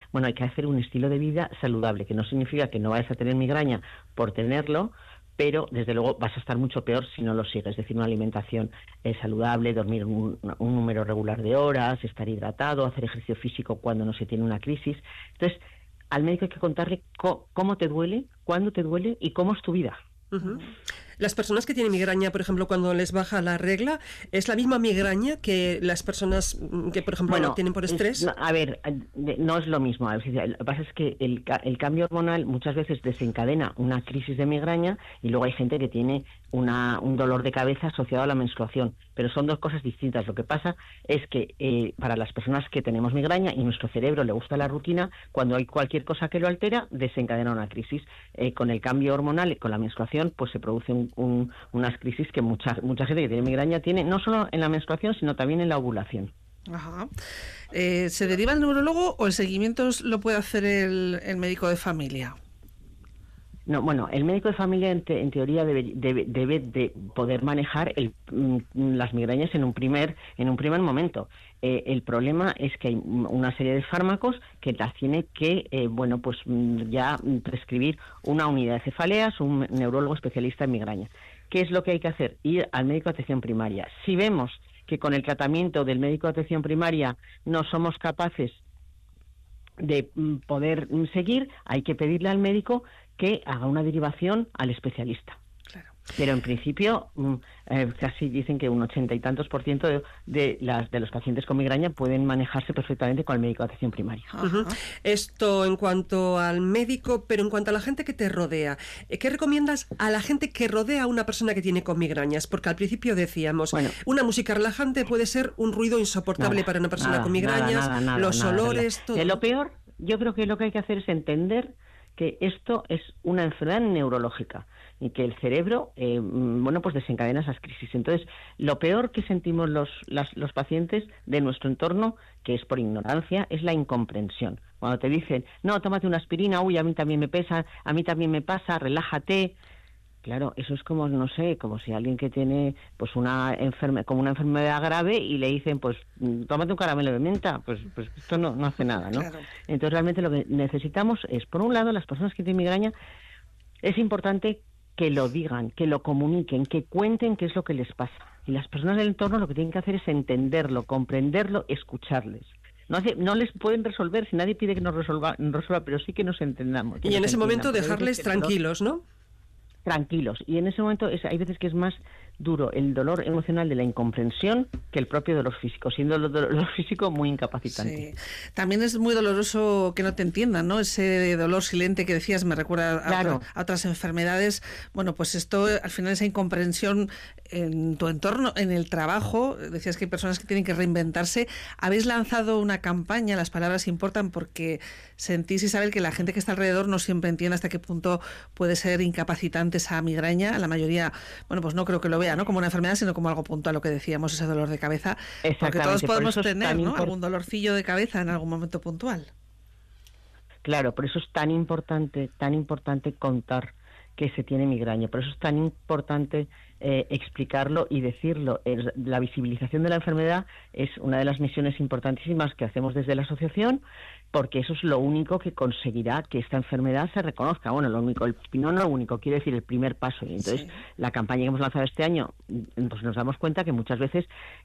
bueno, hay que hacer un estilo de vida saludable, que no significa que no vayas a tener migraña por tenerlo, pero desde luego vas a estar mucho peor si no lo sigues. Es decir, una alimentación saludable, dormir un número regular de horas, estar hidratado, hacer ejercicio físico cuando no se tiene una crisis. Entonces, al médico hay que contarle cómo te duele, cuándo te duele y cómo es tu vida. Uh-huh. Las personas que tienen migraña, por ejemplo, cuando les baja la regla, ¿es la misma migraña que las personas que, por ejemplo, lo tienen por estrés? No es lo mismo. Lo que pasa es que el cambio hormonal muchas veces desencadena una crisis de migraña y luego hay gente que tiene un dolor de cabeza asociado a la menstruación, pero son dos cosas distintas. Lo que pasa es que para las personas que tenemos migraña y nuestro cerebro le gusta la rutina, cuando hay cualquier cosa que lo altera, desencadena una crisis. Con el cambio hormonal y con la menstruación, pues se produce unas crisis que mucha gente que tiene migraña tiene, no solo en la menstruación, sino también en la ovulación. Ajá. ¿Se deriva al neurólogo o el seguimiento lo puede hacer el médico de familia? No, bueno, el médico de familia en teoría debe de poder manejar las migrañas en un primer momento. El problema es que hay una serie de fármacos que las tiene que, ya prescribir una unidad de cefaleas, un neurólogo especialista en migraña. ¿Qué es lo que hay que hacer? Ir al médico de atención primaria. Si vemos que con el tratamiento del médico de atención primaria no somos capaces de poder seguir, hay que pedirle al médico que haga una derivación al especialista. Claro. Pero en principio casi dicen que un 80 y tantos % de los pacientes con migraña pueden manejarse perfectamente con el médico de atención primaria. Uh-huh. Esto en cuanto al médico, pero en cuanto a la gente que te rodea, ¿qué recomiendas a la gente que rodea a una persona que tiene con migrañas? Porque al principio decíamos, una música relajante puede ser un ruido insoportable para una persona con migrañas, los olores, todo. Lo peor, yo creo que lo que hay que hacer es entender que esto es una enfermedad neurológica y que el cerebro, pues desencadena esas crisis. Entonces, lo peor que sentimos los pacientes de nuestro entorno, que es por ignorancia, es la incomprensión. Cuando te dicen, no, tómate una aspirina, uy, a mí también me pasa, relájate. Claro, eso es como, no sé, como si alguien que tiene pues una enfermedad grave y le dicen, pues tómate un caramelo de menta, pues esto no hace nada, ¿no? Claro. Entonces realmente lo que necesitamos es, por un lado, las personas que tienen migraña, es importante que lo digan, que lo comuniquen, que cuenten qué es lo que les pasa. Y las personas del entorno lo que tienen que hacer es entenderlo, comprenderlo, escucharles. No les pueden resolver, si nadie pide que nos resuelva, pero sí que nos entendamos. Y en ese momento dejarles tranquilos, ¿no? Tranquilos. Y en ese momento hay veces que es más duro el dolor emocional de la incomprensión que el propio dolor físico, siendo el dolor físico muy incapacitante. Sí. También es muy doloroso que no te entiendan, ¿no? Ese dolor silente que decías me recuerda a otras enfermedades. Bueno, pues esto, al final, esa incomprensión en tu entorno, en el trabajo, decías que hay personas que tienen que reinventarse. Habéis lanzado una campaña, las palabras importan, porque sentís, Isabel, que la gente que está alrededor no siempre entiende hasta qué punto puede ser incapacitante esa migraña. La mayoría, pues no creo que lo vea, ¿no?, como una enfermedad, sino como algo puntual, lo que decíamos, ese dolor de cabeza. Porque todos podemos tener, ¿no?, algún dolorcillo de cabeza en algún momento puntual. Claro, por eso es tan importante contar que se tiene migraña. Por eso es tan importante explicarlo y decirlo. La visibilización de la enfermedad es una de las misiones importantísimas que hacemos desde la asociación, porque eso es lo único que conseguirá que esta enfermedad se reconozca. Bueno, lo único, no lo único, quiero decir, el primer paso. Y entonces, la campaña que hemos lanzado este año, pues nos damos cuenta que muchas veces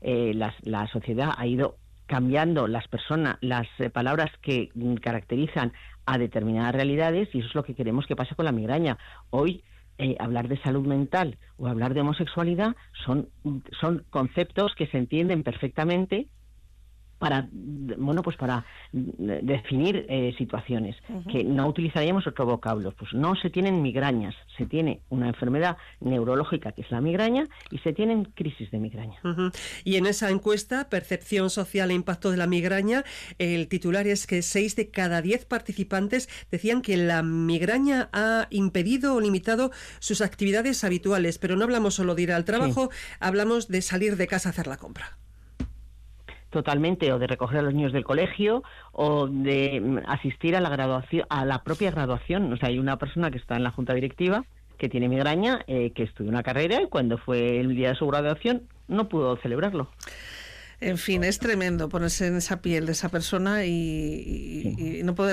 la sociedad ha ido cambiando las palabras que caracterizan a determinadas realidades, y eso es lo que queremos que pase con la migraña. Hoy, hablar de salud mental o hablar de homosexualidad son conceptos que se entienden perfectamente para definir situaciones, que no utilizaríamos otro vocablo. Pues no se tienen migrañas, se tiene una enfermedad neurológica que es la migraña y se tienen crisis de migraña. Uh-huh. Y en esa encuesta, Percepción Social e Impacto de la Migraña, el titular es que 6 de cada 10 participantes decían que la migraña ha impedido o limitado sus actividades habituales, pero no hablamos solo de ir al trabajo, hablamos de salir de casa a hacer la compra. Totalmente, o de recoger a los niños del colegio, o de asistir a la graduación, a la propia graduación. O sea, hay una persona que está en la junta directiva que tiene migraña, que estudió una carrera y cuando fue el día de su graduación no pudo celebrarlo. En fin, es tremendo ponerse en esa piel de esa persona y no poder